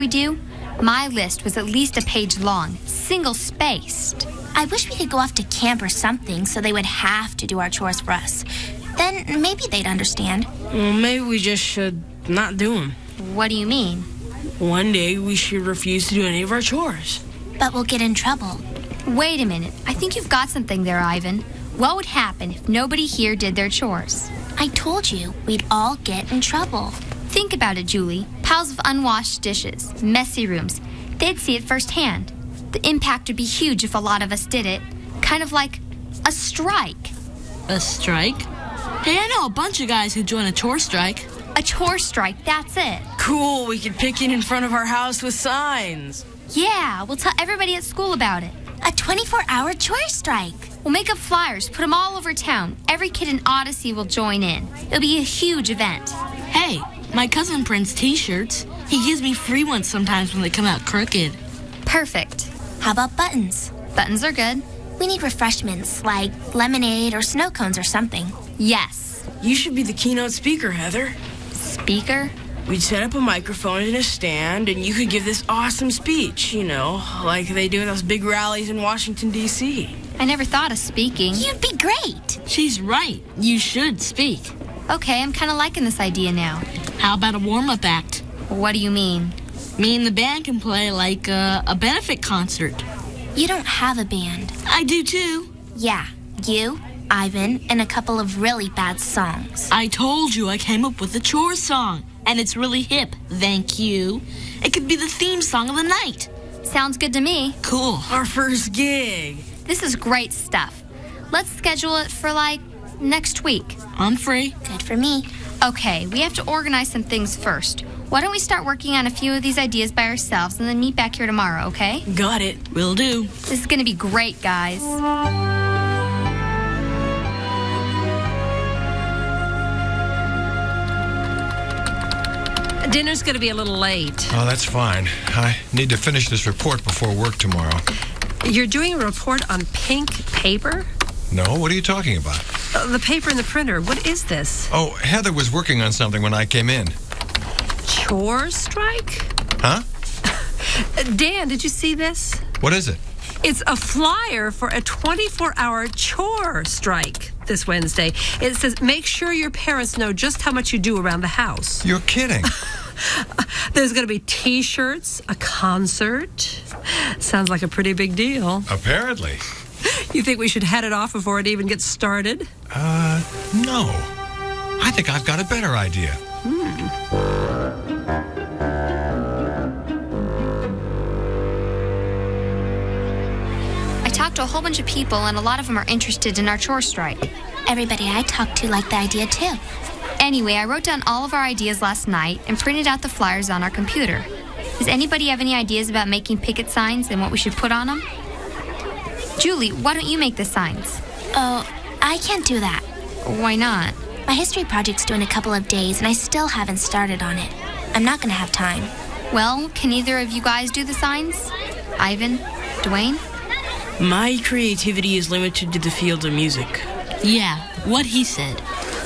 we do? My list was at least a page long, single-spaced. I wish we could go off to camp or something so they would have to do our chores for us. Then maybe they'd understand. Well, maybe we just should not do them. What do you mean? One day we should refuse to do any of our chores. But we'll get in trouble. Wait a minute. I think you've got something there, Ivan. What would happen if nobody here did their chores? I told you, we'd all get in trouble. Think about it, Julie. Piles of unwashed dishes, messy rooms. They'd see it firsthand. The impact would be huge if a lot of us did it. Kind of like a strike. A strike? Hey, I know a bunch of guys who join a chore strike. A chore strike, that's it. Cool, we could picket in front of our house with signs. Yeah, we'll tell everybody at school about it. A 24-hour chore strike. We'll make up flyers, put them all over town. Every kid in Odyssey will join in. It'll be a huge event. Hey, my cousin prints t-shirts. He gives me free ones sometimes when they come out crooked. Perfect. How about buttons? Buttons are good. We need refreshments, like lemonade or snow cones or something. Yes. You should be the keynote speaker, Heather. Speaker? We'd set up a microphone and a stand, and you could give this awesome speech, like they do at those big rallies in Washington, D.C. I never thought of speaking. You'd be great. She's right. You should speak. Okay, I'm kind of liking this idea now. How about a warm-up act? What do you mean? Me and the band can play like a benefit concert. You don't have a band. I do too. Yeah, you, Ivan, and a couple of really bad songs. I told you I came up with a chore song, and it's really hip. Thank you. It could be the theme song of the night. Sounds good to me. Cool. Our first gig. This is great stuff. Let's schedule it for, next week. I'm free. Good for me. Okay, we have to organize some things first. Why don't we start working on a few of these ideas by ourselves and then meet back here tomorrow, okay? Got it. Will do. This is going to be great, guys. Dinner's going to be a little late. Oh, that's fine. I need to finish this report before work tomorrow. You're doing a report on pink paper? No, what are you talking about? The paper in the printer. What is this? Oh, Heather was working on something when I came in. Chore strike? Huh? Dan, did you see this? What is it? It's a flyer for a 24-hour chore strike this Wednesday. It says, make sure your parents know just how much you do around the house. You're kidding. There's going to be T-shirts, a concert. Sounds like a pretty big deal. Apparently. You think we should head it off before it even gets started? No. I think I've got a better idea. I talked to a whole bunch of people, and a lot of them are interested in our chore strike. Everybody I talked to liked the idea, too. Anyway, I wrote down all of our ideas last night and printed out the flyers on our computer. Does anybody have any ideas about making picket signs and what we should put on them? Julie, why don't you make the signs? Oh, I can't do that. Why not? My history project's due in a couple of days, and I still haven't started on it. I'm not going to have time. Well, can either of you guys do the signs? Ivan? Dwayne? My creativity is limited to the field of music. Yeah, what he said.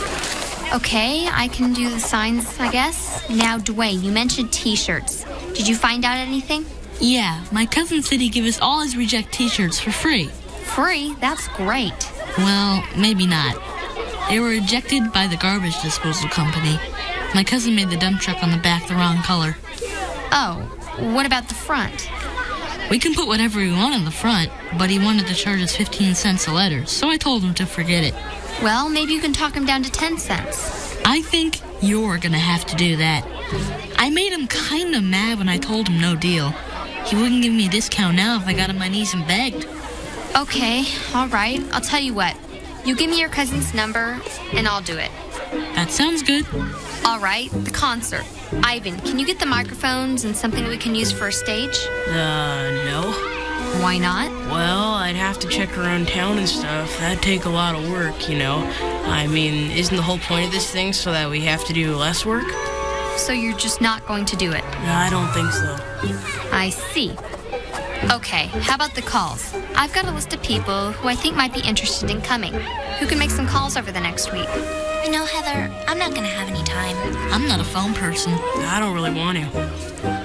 Okay, I can do the signs, I guess. Now, Dwayne, you mentioned T-shirts. Did you find out anything? Yeah, my cousin said he'd give us all his reject t-shirts for free. Free? That's great. Well, maybe not. They were rejected by the garbage disposal company. My cousin made the dump truck on the back the wrong color. Oh, what about the front? We can put whatever we want on the front, but he wanted to charge us 15 cents a letter, so I told him to forget it. Well, maybe you can talk him down to 10 cents. I think you're gonna have to do that. I made him kinda mad when I told him no deal. He wouldn't give me a discount now if I got on my knees and begged. Okay, all right. I'll tell you what. You give me your cousin's number, and I'll do it. That sounds good. All right, the concert. Ivan, can you get the microphones and something we can use for a stage? No. Why not? Well, I'd have to check around town and stuff. That'd take a lot of work, I mean, isn't the whole point of this thing so that we have to do less work? So you're just not going to do it? No, I don't think so. I see. Okay, how about the calls? I've got a list of people who I think might be interested in coming. Who can make some calls over the next week? Heather, I'm not going to have any time. I'm not a phone person. I don't really want to.